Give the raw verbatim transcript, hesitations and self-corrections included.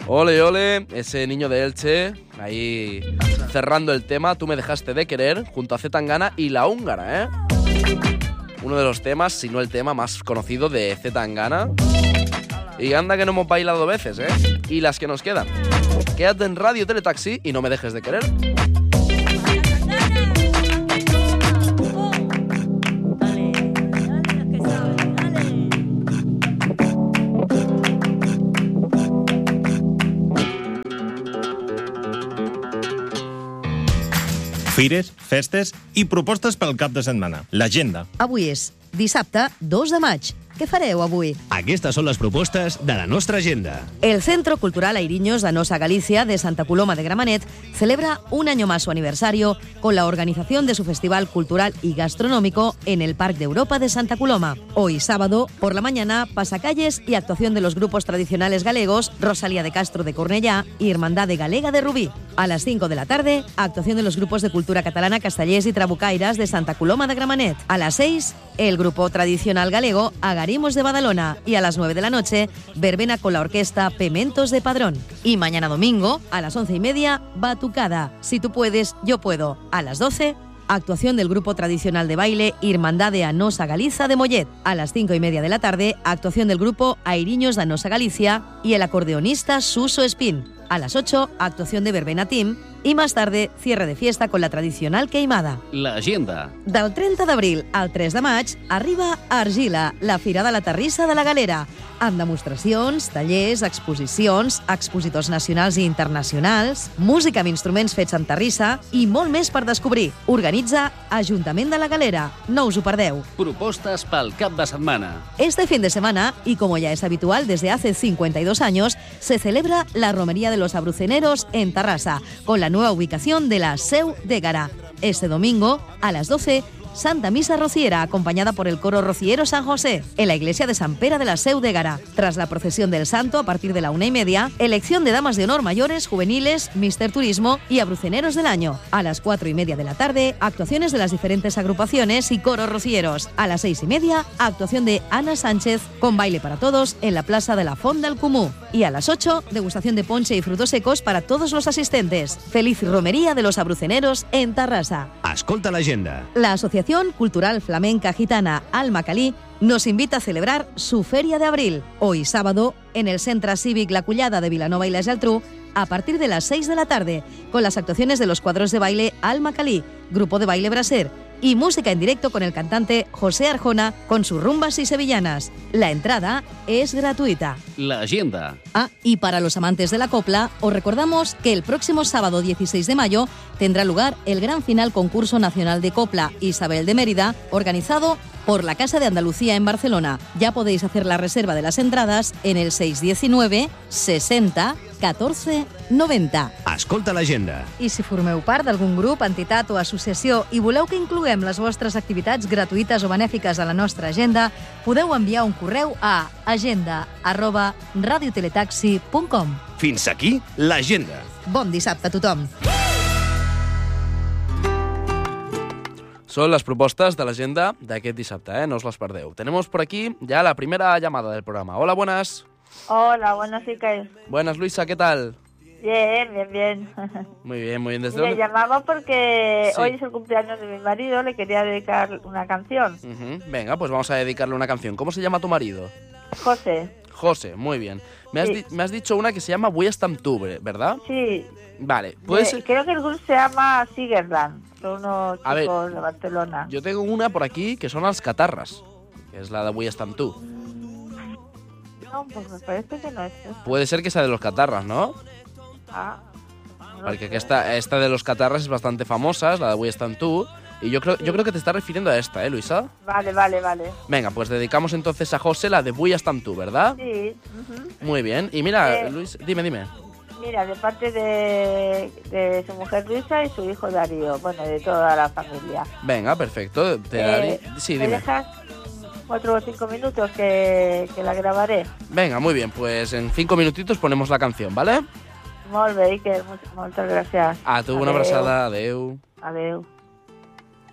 Ole, ole, ese niño de Elche, ahí cerrando el tema, Tú me dejaste de querer, junto a C. Tangana y La Húngara, ¿eh? Uno de los temas, si no el tema más conocido de C. Tangana. Y anda que no hemos bailado veces, ¿eh? Y las que nos quedan. Quédate en Radio Teletaxi y no me dejes de querer. Fires, festes i propostes pel cap de setmana. L'agenda. Avui és dissabte dos de maig. Què fareu avui? Aquestes són les propostes de la nostra agenda. El Centro Cultural Airiños Danosa Galicia de Santa Coloma de Gramenet celebra un año más su aniversario con la organización de su Festival Cultural y Gastronómico en el Parque de Europa de Santa Coloma. Hoy sábado, por la mañana, pasacalles y actuación de los grupos tradicionales galegos Rosalía de Castro de Cornellá y Hermandad Galega de Rubí. A las cinco de la tarde, actuación de los grupos de cultura catalana Castellers y Trabucairas de Santa Coloma de Gramenet. A las seis, el grupo tradicional galego Agarimos de Badalona, y a las nueve de la noche, verbena con la orquesta Pementos de Padrón. Y mañana domingo, a las once y media, batucada. Si tú puedes, yo puedo. A las doce, actuación del grupo tradicional de baile Irmandad de Anosa Galiza de Mollet. A las cinco y media de la tarde, actuación del grupo Airiños de Anosa Galicia y el acordeonista Suso Espín. A las ocho, actuación de Verbena Team. I més tarde, cierre de fiesta con la tradicional queimada. L'agenda. Del trenta d'abril al tres de maig arriba a Argila, la Fira de la Terrissa de la Galera, amb demostracions, tallers, exposicions, expositors nacionals i internacionals, música amb instruments fets en terrissa i molt més per descobrir. Organitza Ajuntament de la Galera. No us ho perdeu. Propostes pel cap de setmana. Este fin de semana, y como ya es habitual desde hace cincuenta y dos años, se celebra la Romería de los Abruceneros en Tarrasa, con la nueva ubicación de la Seu d'Égara. Este domingo, a las doce, Santa Misa Rociera, acompañada por el coro Rociero San José, en la iglesia de San Pera de la Seu d'Égara. Tras la procesión del santo, a partir de la una y media, elección de damas de honor mayores, juveniles, Mister Turismo y abruceneros del año. A las cuatro y media de la tarde, actuaciones de las diferentes agrupaciones y coros rocieros. A las seis y media, actuación de Ana Sánchez con baile para todos en la plaza de la Font del Comú. Y a las ocho, degustación de ponche y frutos secos para todos los asistentes. Feliz Romería de los Abruceneros en Tarrasa. Escolta l'agenda. La Asociación Cultural Flamenca Gitana Almacalí nos invita a celebrar su Feria de Abril, hoy sábado, en el Centre Cívic La Collada de Vilanova y la Geltrú, a partir de las seis de la tarde, con las actuaciones de los cuadros de baile Almacalí, grupo de baile Braser, y música en directo con el cantante José Arjona con sus rumbas y sevillanas. La entrada es gratuita. L'agenda. Ah, y para los amantes de la copla, os recordamos que el próximo sábado dieciséis de mayo tendrá lugar el gran final concurso nacional de copla Isabel de Mérida, organizado por la Casa de Andalucía en Barcelona. Ya podéis hacer la reserva de las entradas en el seis diecinueve sesenta catorze noventa. Escolta l'agenda. I si formeu part d'algun grup, entitat o associació i voleu que incloguem les vostres activitats gratuïtes o benèfiques a la nostra agenda, podeu enviar un correu a agenda arroba radioteletaxi punt com. Fins aquí l'agenda. Bon dissabte a tothom. Son las propuestas de la agenda d'aquest dissabte, ¿eh? No os las perdeu. Tenemos por aquí ya la primera llamada del programa. Hola, buenas. Hola, buenas chicas. Buenas, Luisa, ¿qué tal? Bien, bien, bien. Muy bien, muy bien. ¿Desde Le dónde? llamaba porque Sí. hoy es el cumpleaños de mi marido, le quería dedicar una canción. Uh-huh. Venga, pues vamos a dedicarle una canción. ¿Cómo se llama tu marido? José. José, muy bien. Me has, Sí. di- me has dicho una que se llama Vull estar amb tu, ¿verdad? Sí. Vale, puede Eh, ser... Creo que el grupo se llama Sigerland. Son unos A ver, chicos de Barcelona. Yo tengo una por aquí que son Els Catarras, que es la de Vull estar amb tu. No, pues me parece que no es eso. Puede ser que sea de los Catarras, ¿no? Ah, no lo Porque sé. esta, esta de los Catarras es bastante famosa, es la de Vull estar amb tu. Y yo creo, yo creo que te estás refiriendo a esta, ¿eh, Luisa? Vale, vale, vale. Venga, pues dedicamos entonces a José la de Vull estar amb tu, ¿verdad? Sí. ujú. Muy bien. Y mira, Eh, Luis, dime, dime. Mira, de parte de, de su mujer Luisa y su hijo Darío. Bueno, de toda la familia. Venga, perfecto. Te Eh, daré... Sí, ¿Me dime. dejas cuatro o cinco minutos que, que la grabaré? Venga, muy bien. Pues en cinco minutitos ponemos la canción, ¿vale? Molt bé, Iker, moltes gràcies. A tu, una Adeu. abraçada. Adeu. Adeu.